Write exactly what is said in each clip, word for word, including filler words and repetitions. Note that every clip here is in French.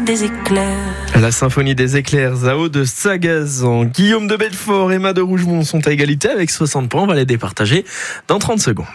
des éclairs. La symphonie des éclairs, Zao de Sagazan. Guillaume de Belfort, Emma de Rougemont sont à égalité avec soixante points. On va les départager dans trente secondes.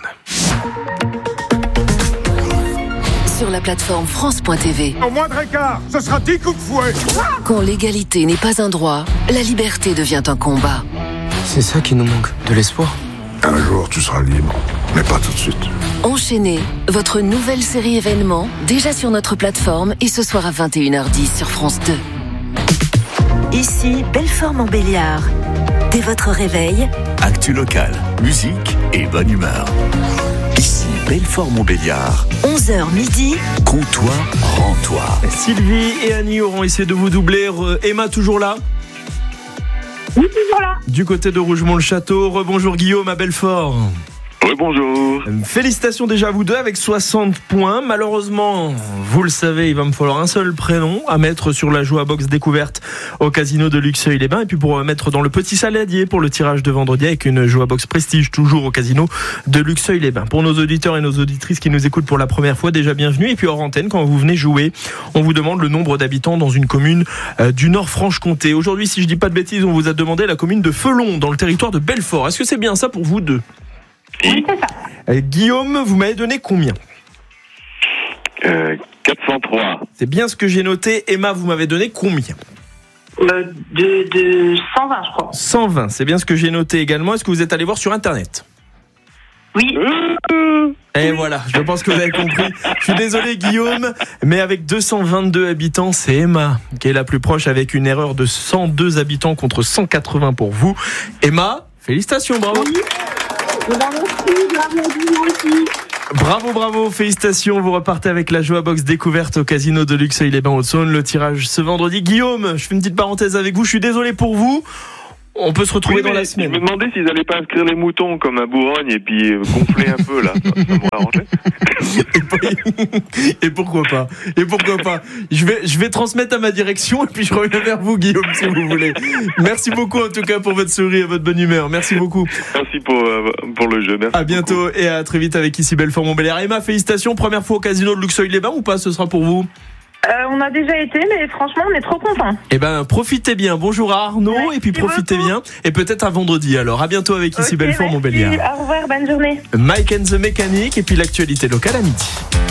Sur la plateforme France point T V. Au moindre écart, ce sera dix coups de fouet. Quand l'égalité n'est pas un droit, la liberté devient un combat. C'est ça qui nous manque, de l'espoir. Un jour, tu seras libre, mais pas tout de suite. Enchaînez, votre nouvelle série événement, déjà sur notre plateforme et ce soir à vingt et une heures dix sur France deux. Ici, Belfort-Montbéliard. Dès votre réveil, actu locale, musique et bonne humeur. Ici, Belfort-Montbéliard. onze heures midi. Comptoir, rends-toi. Sylvie et Annie auront essayé de vous doubler. Emma, toujours là ? Oui, toujours là. Du côté de Rougemont-le-Château. Rebonjour Guillaume à Belfort. Oui, bonjour. Félicitations déjà à vous deux avec soixante points. Malheureusement, vous le savez, il va me falloir un seul prénom à mettre sur la Joie-Box découverte au casino de Luxeuil-les-Bains. Et puis pour mettre dans le petit saladier pour le tirage de vendredi avec une Joie-Box Prestige toujours au casino de Luxeuil-les-Bains. Pour nos auditeurs et nos auditrices qui nous écoutent pour la première fois, déjà bienvenue. Et puis hors antenne, quand vous venez jouer, on vous demande le nombre d'habitants dans une commune euh, du Nord-Franche-Comté. Aujourd'hui, si je dis pas de bêtises, on vous a demandé la commune de Felon dans le territoire de Belfort. Est-ce que c'est bien ça pour vous deux ? Oui, c'est ça. Euh, Guillaume, vous m'avez donné combien ? euh, quatre cent trois. C'est bien ce que j'ai noté. Emma, vous m'avez donné combien ? euh, de, de cent vingt, je crois. cent vingt, c'est bien ce que j'ai noté également. Est-ce que vous êtes allé voir sur Internet ? Oui. Et voilà, je pense que vous avez compris. Je suis désolé Guillaume, mais avec deux cent vingt-deux habitants, c'est Emma qui est la plus proche avec une erreur de cent deux habitants contre cent quatre-vingts pour vous. Emma, félicitations, bravo. Oui. Bravo, bravo, félicitations. Vous repartez avec la Joie-Box découverte au casino de Luxeuil-les-Bains Haute-Saône. Le tirage ce vendredi. Guillaume, je fais une petite parenthèse avec vous. Je suis désolé pour vous. On peut se retrouver oui, dans la semaine. Je me demandais s'ils n'allaient pas inscrire les moutons comme à Bourgogne et puis euh, gonfler un peu là. Ça, ça m'aurait arrangé. Et pourquoi pas ? Et pourquoi pas ? Je vais, je vais transmettre à ma direction et puis je reviens vers vous, Guillaume, si vous voulez. Merci beaucoup en tout cas pour votre sourire et votre bonne humeur. Merci beaucoup. Merci pour, euh, pour le jeu. Merci. À bientôt beaucoup. Et à très vite avec ici Belfort-Montbéliard. Emma, félicitations. Première fois au casino de Luxeuil-les-Bains ou pas ? Ce sera pour vous ? Euh, on a déjà été, mais franchement, on est trop contents. Eh ben, profitez bien. Bonjour à Arnaud, merci et puis profitez beaucoup. bien. Et peut-être à vendredi alors. À bientôt avec ici Okay, Belfort-Montbéliard. Au revoir, bonne journée. Mike and the Mechanic, et puis l'actualité locale à midi.